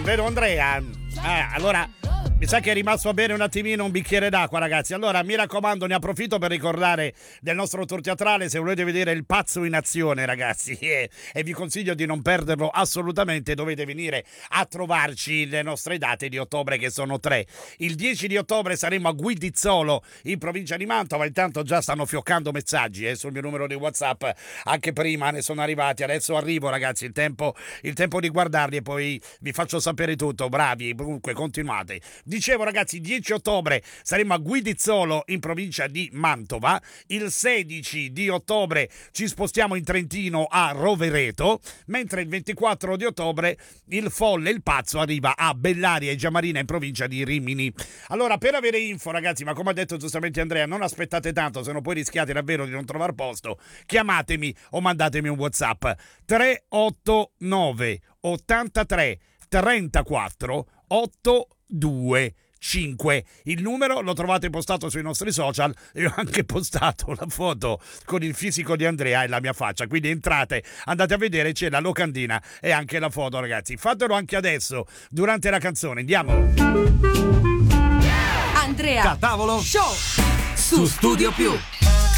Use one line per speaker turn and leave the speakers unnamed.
vero Andrea? Allora mi sa che è rimasto a bere un attimino un bicchiere d'acqua, ragazzi. Allora mi raccomando, ne approfitto per ricordare del nostro tour teatrale. Se volete vedere il pazzo in azione, ragazzi, e vi consiglio di non perderlo assolutamente, dovete venire a trovarci. Le nostre date di ottobre, che sono 3. Il 10 di ottobre saremo a Guidizzolo in provincia di Mantova. Intanto già stanno fioccando messaggi sul mio numero di WhatsApp, anche prima ne sono arrivati. Adesso arrivo, ragazzi, il tempo di guardarli e poi vi faccio sapere tutto. Bravi, comunque continuate. Dicevo, ragazzi, 10 ottobre saremo a Guidizzolo in provincia di Mantova. Il 16 di ottobre ci spostiamo in Trentino a Rovereto, mentre il 24 di ottobre il folle, il pazzo, arriva a Bellaria e Giamarina in provincia di Rimini. Allora, per avere info, ragazzi, ma come ha detto giustamente Andrea, non aspettate tanto, se no poi rischiate davvero di non trovare posto. Chiamatemi o mandatemi un WhatsApp 389 83 34 825. Il numero lo trovate postato sui nostri social e ho anche postato la foto con il fisico di Andrea e la mia faccia, quindi entrate, andate a vedere, c'è la locandina e anche la foto, ragazzi. Fatelo anche adesso durante la canzone. Andiamo.
Andrea
Catavolo
Show
su Studio Più.